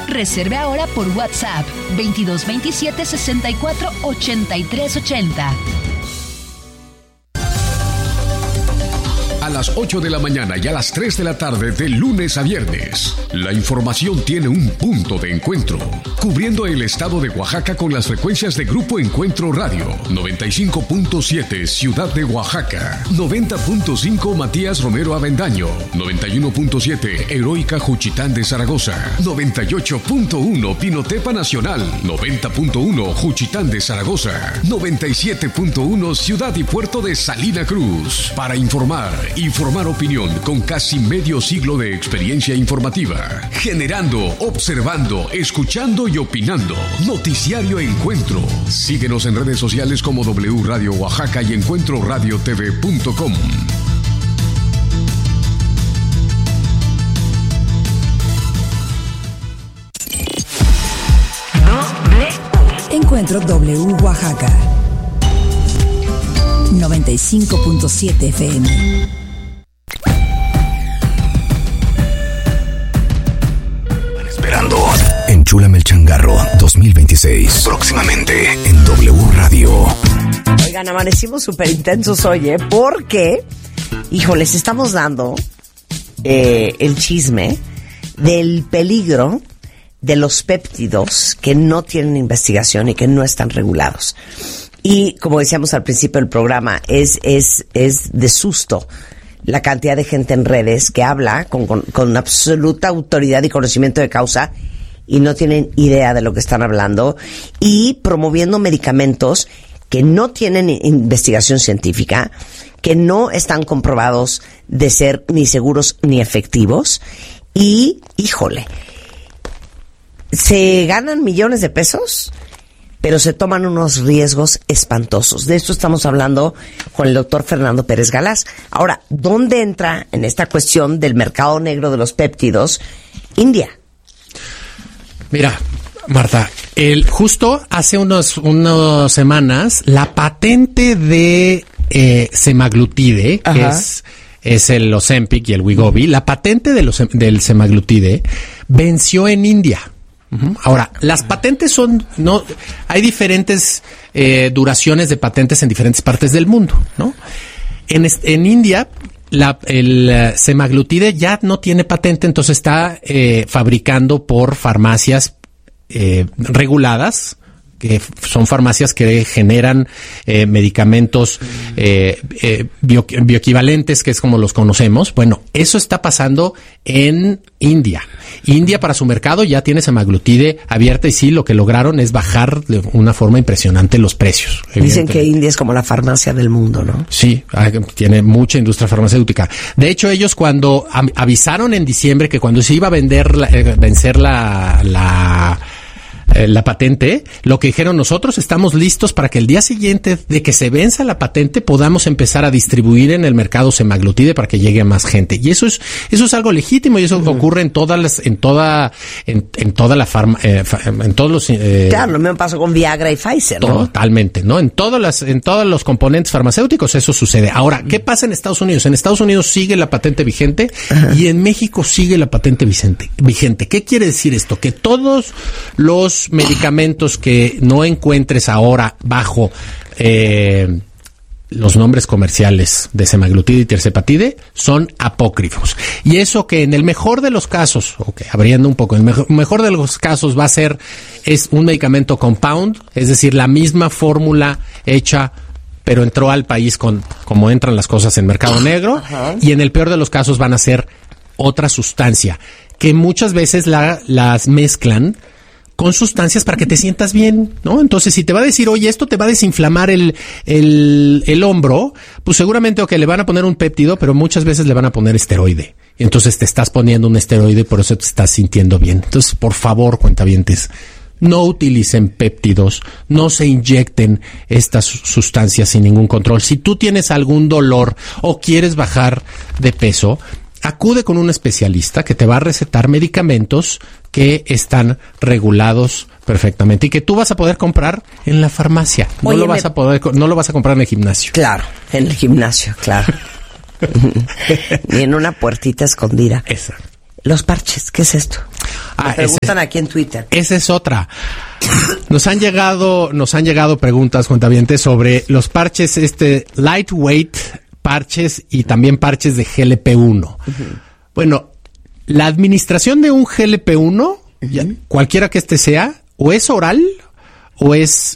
Reserve ahora por WhatsApp 2227 64 83 80. A las 8 de la mañana y a las 3 de la tarde de lunes a viernes, la información tiene un punto de encuentro, cubriendo el estado de Oaxaca con las frecuencias de Grupo Encuentro Radio, 95.7 Ciudad de Oaxaca, 90.5 Matías Romero Avendaño, 91.7 Heroica Juchitán de Zaragoza, 98.1 Pinotepa Nacional, 90.1 Juchitán de Zaragoza, 97.1 Ciudad y Puerto de Salina Cruz. Para informar opinión con casi medio siglo de experiencia informativa, generando, observando, escuchando y opinando. Noticiario Encuentro. Síguenos en redes sociales como W Radio Oaxaca y encuentroradiotv.com. Encuentro W Oaxaca 95.7 FM. Enchúlame el changarro 2026. Próximamente en W Radio. Oigan, amanecimos súper intensos hoy, porque, les estamos dando el chisme del peligro de los péptidos que no tienen investigación y que no están regulados. Y como decíamos al principio del programa, es de susto la cantidad de gente en redes que habla con absoluta autoridad y conocimiento de causa y no tienen idea de lo que están hablando, y promoviendo medicamentos que no tienen investigación científica, que no están comprobados de ser ni seguros ni efectivos, y, se ganan millones de pesos, pero se toman unos riesgos espantosos. De esto estamos hablando con el doctor Fernando Pérez Galaz. Ahora, ¿dónde entra en esta cuestión del mercado negro de los péptidos India? Mira, Marta, justo hace unas semanas, la patente de semaglutide, que es el Ozempic y el Wegovy, la patente del semaglutide venció en India. Ahora, las patentes hay diferentes duraciones de patentes en diferentes partes del mundo, ¿no? En India, el semaglutide ya no tiene patente, entonces está fabricando por farmacias reguladas, que son farmacias que generan medicamentos bioequivalentes, que es como los conocemos. Bueno, eso está pasando en India. India, para su mercado, ya tiene semaglutide abierta, y sí, lo que lograron es bajar de una forma impresionante los precios. Dicen que India es como la farmacia del mundo, ¿no? Sí, tiene mucha industria farmacéutica. De hecho, ellos cuando avisaron en diciembre que cuando se iba a vencer la patente, lo que dijeron: nosotros estamos listos para que el día siguiente de que se venza la patente podamos empezar a distribuir en el mercado semaglutide para que llegue a más gente. Y eso es algo legítimo, y eso ocurre en toda la farma, en todos los claro, lo mismo pasó con Viagra y Pfizer, ¿no? Totalmente, ¿no? En todos los componentes farmacéuticos eso sucede. Ahora, ¿qué pasa en Estados Unidos? En Estados Unidos sigue la patente vigente, y en México sigue la patente vigente. ¿Qué quiere decir esto? Que todos los medicamentos que no encuentres ahora bajo los nombres comerciales de semaglutide y tirzepatide son apócrifos. Y eso, que en el mejor de los casos, abriendo un poco, en el mejor de los casos es un medicamento compound, es decir, la misma fórmula hecha, pero entró al país como entran las cosas en mercado negro. Y en el peor de los casos van a ser otra sustancia, que muchas veces las mezclan con sustancias para que te sientas bien, ¿no? Entonces, si te va a decir, oye, esto te va a desinflamar el hombro, pues seguramente le van a poner un péptido, pero muchas veces le van a poner esteroide. Entonces te estás poniendo un esteroide, por eso te estás sintiendo bien. Entonces, por favor, cuentavientes, no utilicen péptidos, no se inyecten estas sustancias sin ningún control. Si tú tienes algún dolor o quieres bajar de peso, acude con un especialista que te va a recetar medicamentos que están regulados perfectamente y que tú vas a poder comprar en la farmacia. No lo vas a comprar en el gimnasio. Claro, en el gimnasio, claro. Y en una puertita escondida. Exacto. Los parches, ¿qué es esto? Me preguntan aquí en Twitter. Esa es otra. Nos han llegado preguntas, cuentavientes, sobre los parches, lightweight parches y también parches de GLP-1. Bueno, la administración de un GLP-1, cualquiera que sea, o es oral o es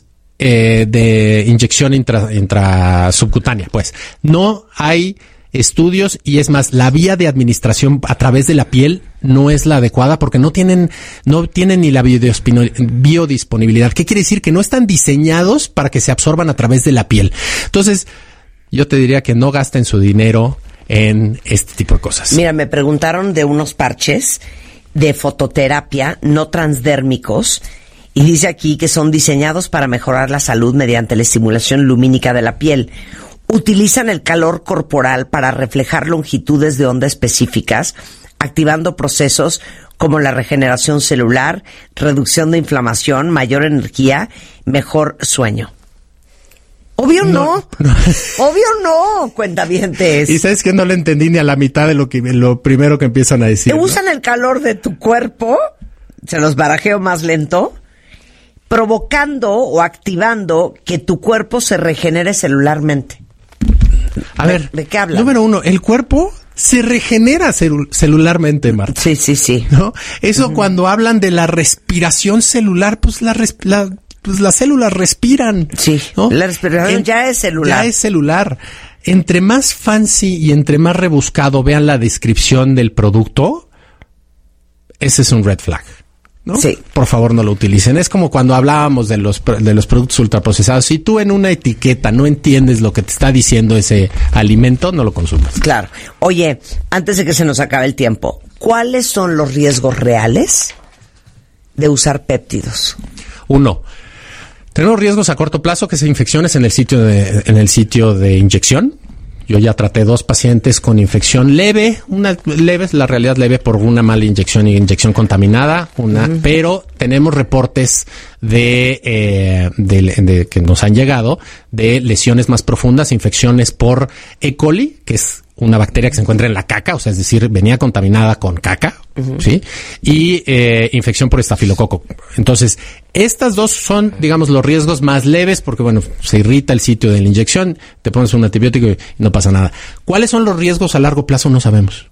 de inyección intrasubcutánea. Pues no hay estudios, y es más, la vía de administración a través de la piel no es la adecuada porque no tienen ni la biodisponibilidad. ¿Qué quiere decir? Que no están diseñados para que se absorban a través de la piel. Entonces, yo te diría que no gasten su dinero en este tipo de cosas. Mira, me preguntaron de unos parches de fototerapia no transdérmicos y dice aquí que son diseñados para mejorar la salud mediante la estimulación lumínica de la piel. Utilizan el calor corporal para reflejar longitudes de onda específicas, activando procesos como la regeneración celular, reducción de inflamación, mayor energía, mejor sueño. Obvio no. Obvio no, cuentavientes. Y sabes que no le entendí ni a la mitad de lo primero que empiezan a decir. Te usan el calor de tu cuerpo, se los barajeo más lento, provocando o activando que tu cuerpo se regenere celularmente. A ver, ¿de qué hablan? Número 1, el cuerpo se regenera celularmente, Marta. Sí. ¿No? Eso cuando hablan de la respiración celular, pues las células respiran. Sí, ¿no? La respiración ya es celular. Ya es celular. Entre más fancy y entre más rebuscado vean la descripción del producto, ese es un red flag, ¿no? Sí. Por favor, no lo utilicen. Es como cuando hablábamos de los productos ultraprocesados. Si tú en una etiqueta no entiendes lo que te está diciendo ese alimento, no lo consumas. Claro. Oye, antes de que se nos acabe el tiempo, ¿cuáles son los riesgos reales de usar péptidos? 1. Tenemos riesgos a corto plazo, que es infecciones en el sitio de inyección. Yo ya traté 2 pacientes con infección leve, la realidad leve por una mala inyección y inyección contaminada, pero tenemos reportes de que nos han llegado de lesiones más profundas, infecciones por E. coli, que es una bacteria que se encuentra en la caca, o sea, es decir, venía contaminada con caca, ¿sí? Y infección por estafilococo. Entonces, estas 2 son, digamos, los riesgos más leves porque, bueno, se irrita el sitio de la inyección, te pones un antibiótico y no pasa nada. ¿Cuáles son los riesgos a largo plazo? No sabemos.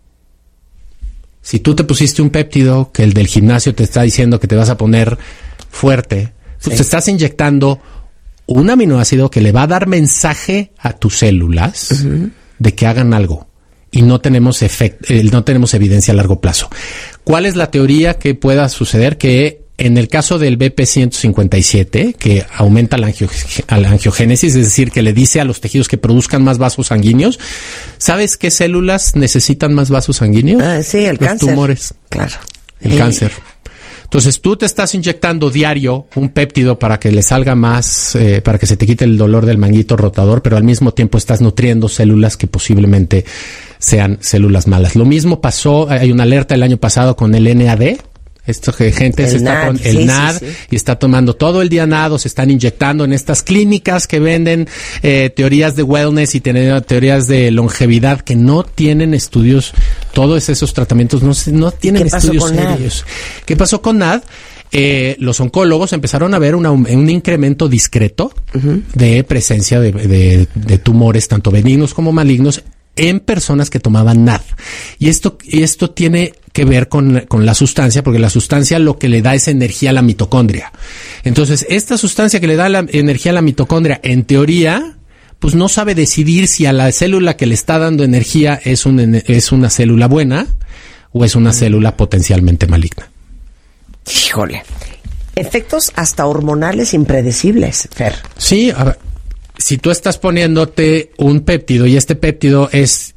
Si tú te pusiste un péptido que el del gimnasio te está diciendo que te vas a poner fuerte, pues te estás inyectando un aminoácido que le va a dar mensaje a tus células de que hagan algo, y no tenemos evidencia a largo plazo. ¿Cuál es la teoría que pueda suceder? Que en el caso del BP157, que aumenta la angiogénesis, es decir, que le dice a los tejidos que produzcan más vasos sanguíneos, ¿sabes qué células necesitan más vasos sanguíneos? Sí, el cáncer. Los tumores. Claro. El cáncer. Entonces, tú te estás inyectando diario un péptido para que le salga más, para que se te quite el dolor del manguito rotador, pero al mismo tiempo estás nutriendo células que posiblemente sean células malas. Lo mismo pasó, hay una alerta el año pasado con el NAD. Esto que gente se está con el NAD y está tomando todo el día NAD, o se están inyectando en estas clínicas que venden teorías de wellness y teorías de longevidad que no tienen estudios. Todos esos tratamientos no tienen estudios serios. ¿Qué pasó con NAD? Los oncólogos empezaron a ver un incremento discreto de presencia de tumores, tanto benignos como malignos, en personas que tomaban NAD. Y esto tiene que ver con la sustancia, porque la sustancia lo que le da es energía a la mitocondria. Entonces, esta sustancia que le da la energía a la mitocondria, en teoría, pues no sabe decidir si a la célula que le está dando energía es una célula buena o es una célula potencialmente maligna. Híjole. Efectos hasta hormonales impredecibles, Fer. Sí, a ver. Si tú estás poniéndote un péptido y este péptido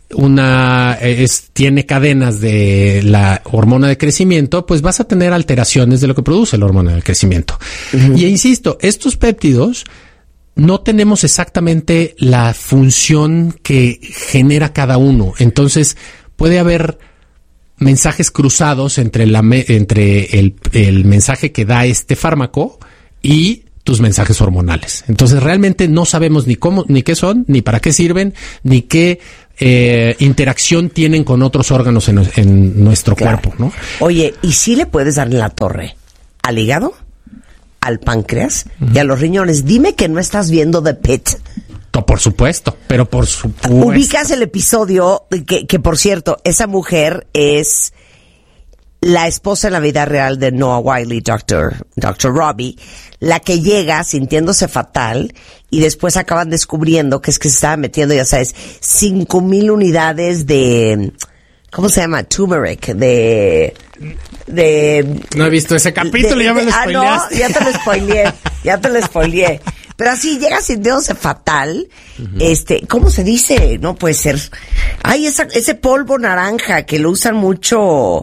tiene cadenas de la hormona de crecimiento, pues vas a tener alteraciones de lo que produce la hormona del crecimiento. Y insisto, estos péptidos no tenemos exactamente la función que genera cada uno. Entonces, puede haber mensajes cruzados entre el mensaje que da este fármaco y tus mensajes hormonales. Entonces realmente no sabemos ni cómo, ni qué son, ni para qué sirven, ni qué interacción tienen con otros órganos en nuestro cuerpo, ¿no? Oye, ¿y si le puedes dar en la torre al hígado, al páncreas y a los riñones? Dime que no estás viendo The Pit. Por supuesto, pero por supuesto. Ubicas el episodio que por cierto, esa mujer es la esposa en la vida real de Noah Wiley, Dr. Robbie, la que llega sintiéndose fatal y después acaban descubriendo que es que se estaba metiendo, ya sabes, 5,000 unidades de, ¿cómo se llama? Turmeric, de no he visto ese capítulo, ya me lo spoileaste. No, ya te lo spoileé. Pero así llega sintiéndose fatal. ¿Cómo se dice? No puede ser. Ay, ese polvo naranja que lo usan mucho,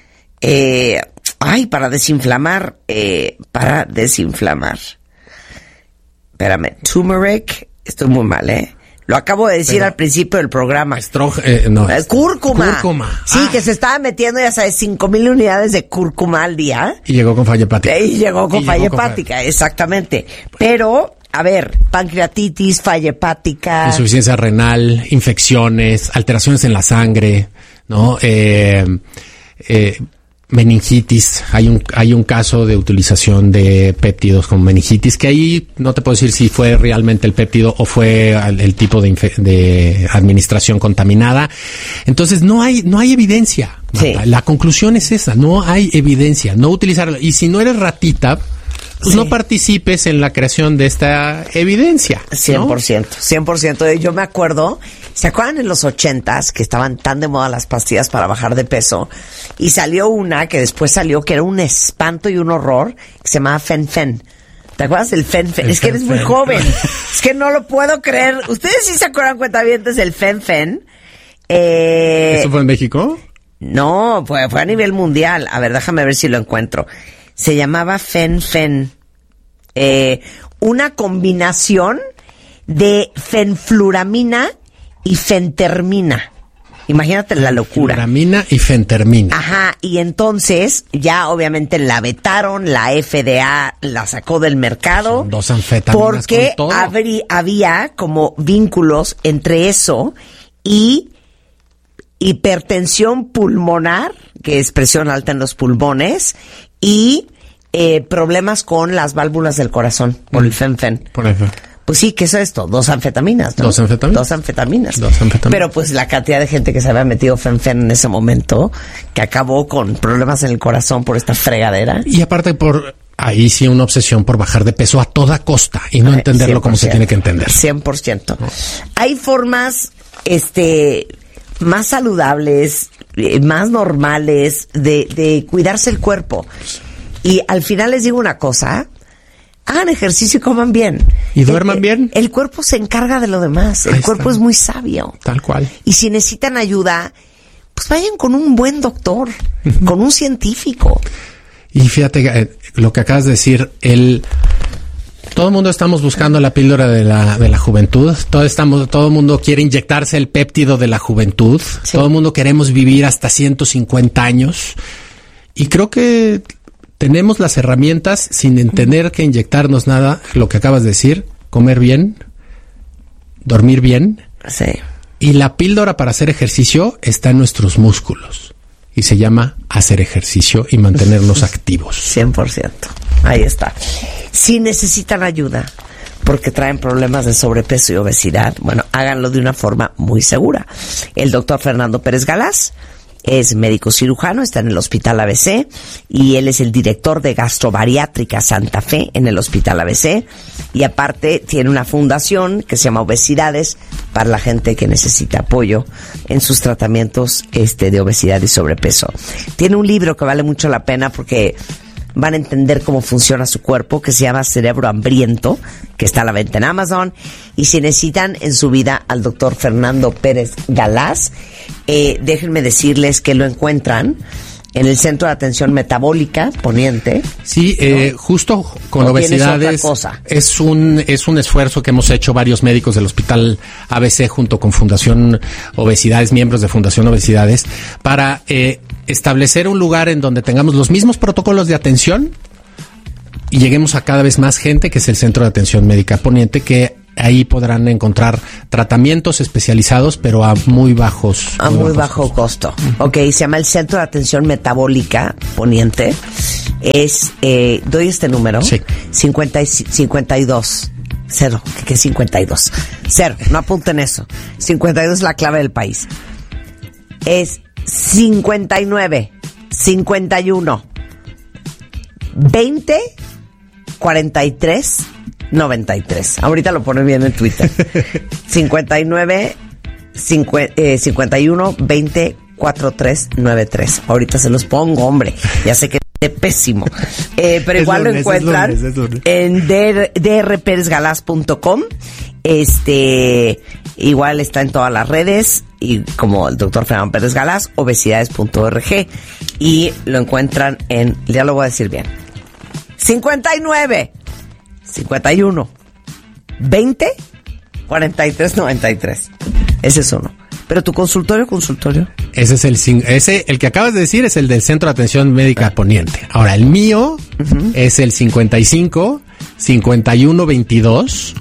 para desinflamar, Espérame, turmeric, estoy muy mal, Lo acabo de decir al principio del programa. Cúrcuma. Sí, que se estaba metiendo, ya sabes, 5,000 unidades de cúrcuma al día. Y llegó con falla hepática. Exactamente. Pero, a ver, pancreatitis, falla hepática. Insuficiencia renal, infecciones, alteraciones en la sangre, ¿no? Meningitis, hay un caso de utilización de péptidos con meningitis, que ahí no te puedo decir si fue realmente el péptido o fue el tipo de administración contaminada. Entonces no hay evidencia. Sí. La conclusión es esa, no hay evidencia, no utilizarlo. Y si no eres ratita, pues no participes en la creación de esta evidencia, ¿no? 100%. Yo me acuerdo, ¿se acuerdan en los 80s que estaban tan de moda las pastillas para bajar de peso? Y salió una que después salió que era un espanto y un horror, que se llamaba Fen-Phen. ¿Te acuerdas del Fen-Phen? Es que eres muy joven. Es que no lo puedo creer. ¿Ustedes sí se acuerdan, cuentavientes, del Fen-Phen? ¿Eso fue en México? No, fue a nivel mundial. A ver, déjame ver si lo encuentro. Se llamaba Fen-Phen. Una combinación de fenfluramina y fentermina. Imagínate la locura. Fenfluramina y fentermina. Ajá, y entonces ya obviamente la vetaron, la FDA la sacó del mercado. Son 2 anfetaminas porque con todo. Había como vínculos entre eso y hipertensión pulmonar, que es presión alta en los pulmones, y problemas con las válvulas del corazón, por el Fen-Phen. Por eso. Pues sí, ¿qué es esto? 2 anfetaminas, ¿no? 2 anfetaminas. Pero pues la cantidad de gente que se había metido Fen-Phen en ese momento, que acabó con problemas en el corazón por esta fregadera. Y aparte ahí sí una obsesión por bajar de peso a toda costa y no entenderlo 100%, como se tiene que entender. 100%. Hay formas, más saludables, más normales de cuidarse el cuerpo. Y al final les digo una cosa, hagan ejercicio y coman bien. Y duerman bien. El cuerpo se encarga de lo demás. El cuerpo es muy sabio. Tal cual. Y si necesitan ayuda, pues vayan con un buen doctor, con un científico. Y fíjate lo que acabas de decir, todo el mundo estamos buscando la píldora de la juventud. Todo el mundo quiere inyectarse el péptido de la juventud. Sí. Todo el mundo queremos vivir hasta 150 años. Y creo que tenemos las herramientas sin tener que inyectarnos nada. Lo que acabas de decir, comer bien, dormir bien. Sí. Y la píldora para hacer ejercicio está en nuestros músculos. Y se llama hacer ejercicio y mantenernos activos. 100%. Ahí está. Si necesitan ayuda porque traen problemas de sobrepeso y obesidad, bueno, háganlo de una forma muy segura. El doctor Fernando Pérez Galás es médico cirujano, está en el Hospital ABC y él es el director de Gastrobariátrica Santa Fe en el Hospital ABC, y aparte tiene una fundación que se llama Obesidades para la gente que necesita apoyo en sus tratamientos de obesidad y sobrepeso. Tiene un libro que vale mucho la pena porque van a entender cómo funciona su cuerpo, que se llama Cerebro Hambriento, que está a la venta en Amazon. Y si necesitan en su vida al doctor Fernando Pérez Galás, déjenme decirles que lo encuentran en el Centro de Atención Metabólica Poniente. Sí, ¿no? Justo con obesidades. Es un esfuerzo que hemos hecho varios médicos del Hospital ABC junto con Fundación Obesidades, miembros de Fundación Obesidades, para establecer un lugar en donde tengamos los mismos protocolos de atención y lleguemos a cada vez más gente, que es el Centro de Atención Médica Poniente, que ahí podrán encontrar tratamientos especializados, pero a muy bajos. A muy bajo costo. Ok, se llama el Centro de Atención Metabólica Poniente. Es, doy este número. Sí. 52. Cero. ¿Qué 52? Cero. No apunten eso. 52 es la clave del país. Es 59, 51, 20, 43, 93. Ahorita lo pone bien en Twitter. 59, 51, 20, 43, 93. Ahorita se los pongo, hombre. Ya sé que es pésimo. Pero igual lunes, lo encuentran es lunes. En drperezgalaz.com. Igual está en todas las redes, y como el doctor Fernando Pérez Galaz, obesidades.org, y lo encuentran en, ya lo voy a decir bien, 59, 51, 20, 43, 93. Ese es uno. Pero tu consultorio. Ese es el que acabas de decir, es el del Centro de Atención Médica Poniente. Ahora, el mío es el 55 51 22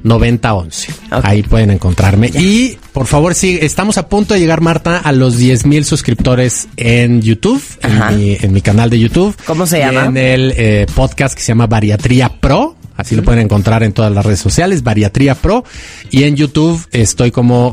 9011. Okay. Ahí pueden encontrarme. Ya. Y por favor, sí, estamos a punto de llegar, Marta, a los 10,000 suscriptores en YouTube, en mi canal de YouTube. ¿Cómo se llama? En el podcast que se llama Bariatría Pro. Así lo pueden encontrar en todas las redes sociales, Bariatría Pro. Y en YouTube estoy como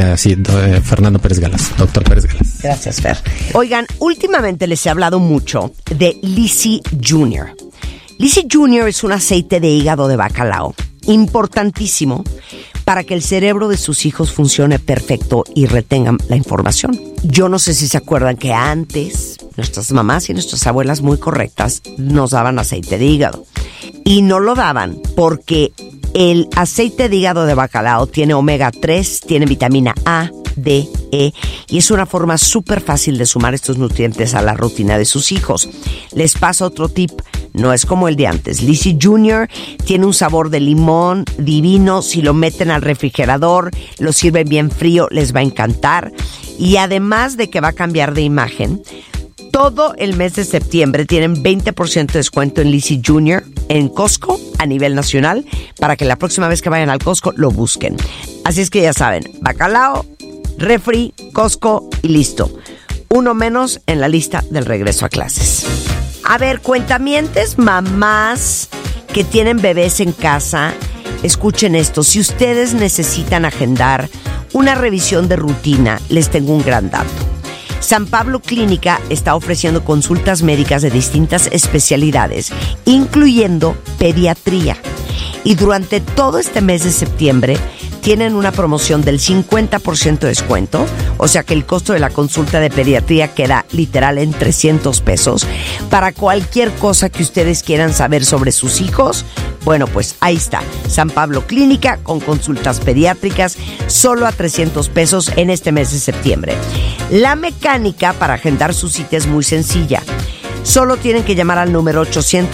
Fernando Pérez Galaz, doctor Pérez Galaz. Gracias, Fer. Oigan, últimamente les he hablado mucho de Lisi Junior. Lisi Junior es un aceite de hígado de bacalao importantísimo para que el cerebro de sus hijos funcione perfecto y retengan la información. Yo no sé si se acuerdan que antes nuestras mamás y nuestras abuelas muy correctas nos daban aceite de hígado. Y no lo daban porque el aceite de hígado de bacalao tiene omega 3, tiene vitamina A, D, E, y es una forma súper fácil de sumar estos nutrientes a la rutina de sus hijos. Les paso otro tip. No es como el de antes. Lisi Junior tiene un sabor de limón divino. Si lo meten al refrigerador, lo sirven bien frío, les va a encantar. Y además de que va a cambiar de imagen, todo el mes de septiembre tienen 20% de descuento en Lisi Junior en Costco a nivel nacional, para que la próxima vez que vayan al Costco lo busquen. Así es que ya saben, bacalao, refri, Costco y listo. Uno menos en la lista del regreso a clases. A ver, cuentamientes, mamás que tienen bebés en casa, escuchen esto. Si ustedes necesitan agendar una revisión de rutina, les tengo un gran dato. San Pablo Clínica está ofreciendo consultas médicas de distintas especialidades, incluyendo pediatría. Y durante todo este mes de septiembre tienen una promoción del 50% de descuento, o sea que el costo de la consulta de pediatría queda literal en $300. Para cualquier cosa que ustedes quieran saber sobre sus hijos, bueno, pues ahí está, San Pablo Clínica con consultas pediátricas solo a $300 en este mes de septiembre. La mecánica para agendar su cita es muy sencilla. Solo tienen que llamar al número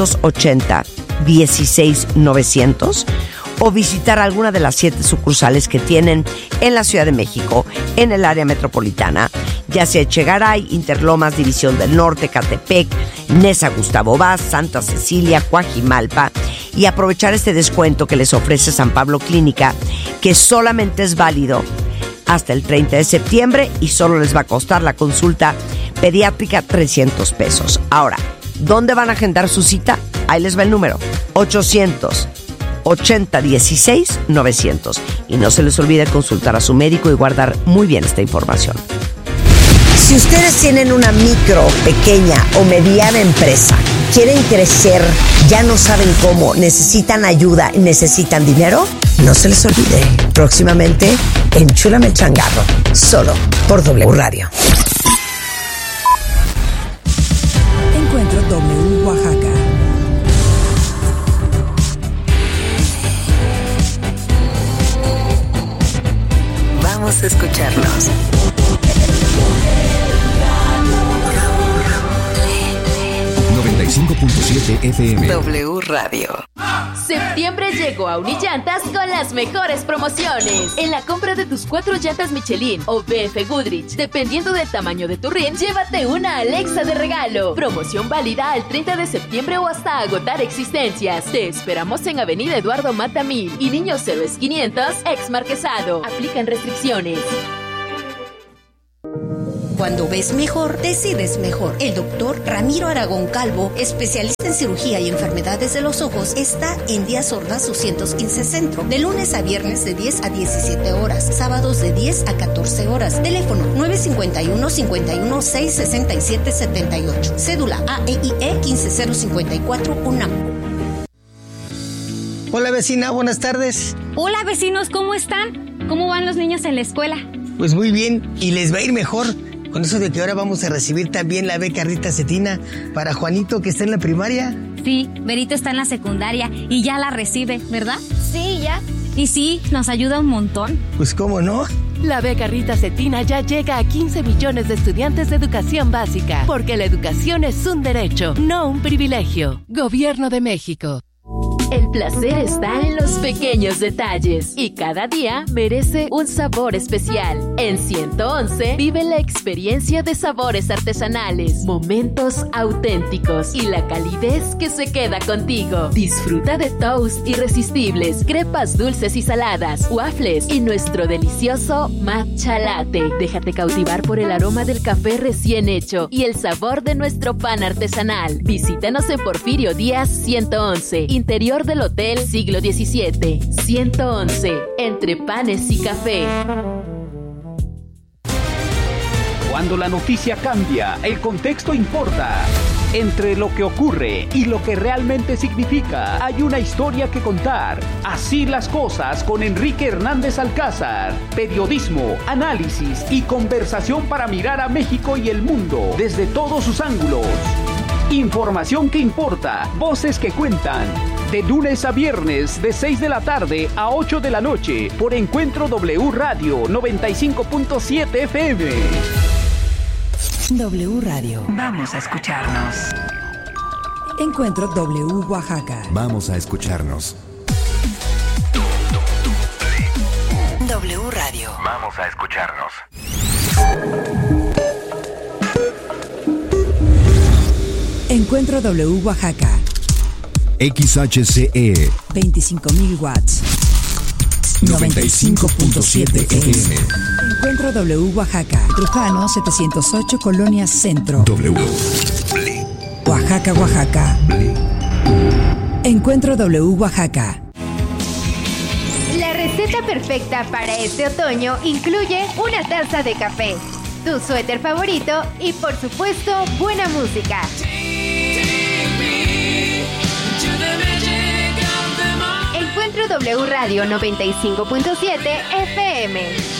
880-16-900 o visitar alguna de las 7 sucursales que tienen en la Ciudad de México, en el área metropolitana, ya sea Echegaray, Interlomas, División del Norte, Catepec, Nesa Gustavo Vaz, Santa Cecilia, Coajimalpa, y aprovechar este descuento que les ofrece San Pablo Clínica, que solamente es válido hasta el 30 de septiembre y solo les va a costar la consulta pediátrica $300. Ahora, ¿dónde van a agendar su cita? Ahí les va el número, 800-80-16-900. Y no se les olvide consultar a su médico y guardar muy bien esta información. Si ustedes tienen una micro, pequeña o mediana empresa, quieren crecer, ya no saben cómo, necesitan ayuda y necesitan dinero, no se les olvide. Próximamente, Enchúlame el Changarro, solo por W Radio. Encuentro W Oaxaca. Vamos a escucharnos. 95.7 FM. W Radio. Septiembre llegó a Unillantas con las mejores promociones. En la compra de tus 4 llantas Michelin o BF Goodrich, dependiendo del tamaño de tu RIN, llévate una Alexa de regalo. Promoción válida al 30 de septiembre o hasta agotar existencias. Te esperamos en Avenida Eduardo Mata 1000 y Niños Héroes 500, ex Marquesado. Aplican restricciones. Cuando ves mejor, decides mejor. El doctor Ramiro Aragón Calvo, especialista en cirugía y enfermedades de los ojos, está en Díaz Ordaz 215 Centro, de lunes a viernes de 10 a 17 horas, sábados de 10 a 14 horas. Teléfono 951-516-6778. Cédula AEIE 15054 UNAM. Hola vecina, buenas tardes. Hola vecinos, ¿cómo están? ¿Cómo van los niños en la escuela? Pues muy bien, y les va a ir mejor con eso de que ahora vamos a recibir también la beca Rita Cetina para Juanito, que está en la primaria. Sí, Berito está en la secundaria y ya la recibe, ¿verdad? Sí, ya. Y sí, nos ayuda un montón. Pues cómo no. La beca Rita Cetina ya llega a 15 millones de estudiantes de educación básica, porque la educación es un derecho, no un privilegio. Gobierno de México. El placer está en los pequeños detalles y cada día merece un sabor especial. En 111 vive la experiencia de sabores artesanales, momentos auténticos y la calidez que se queda contigo. Disfruta de toast irresistibles, crepas dulces y saladas, waffles y nuestro delicioso matcha latte. Déjate cautivar por el aroma del café recién hecho y el sabor de nuestro pan artesanal. Visítanos en Porfirio Díaz 111, interior del Hotel Siglo XVII. 111, entre panes y café. Cuando la noticia cambia, el contexto importa. Entre lo que ocurre y lo que realmente significa, hay una historia que contar. Así las cosas con Enrique Hernández Alcázar. Periodismo, análisis y conversación para mirar a México y el mundo desde todos sus ángulos. Información que importa, voces que cuentan. De lunes a viernes, de 6 de la tarde a 8 de la noche, por Encuentro W Radio 95.7 FM. W Radio. Vamos a escucharnos. Encuentro W Oaxaca. Vamos a escucharnos. W Radio. Vamos a escucharnos. Encuentro W Oaxaca. XHCE 25,000 watts. 95.7 FM. Encuentro W Oaxaca. Trujano 708, Colonia Centro. W. Oaxaca, Oaxaca. Encuentro W Oaxaca. La receta perfecta para este otoño incluye una taza de café, tu suéter favorito y, por supuesto, buena música. Encuentro W Radio 95.7 FM.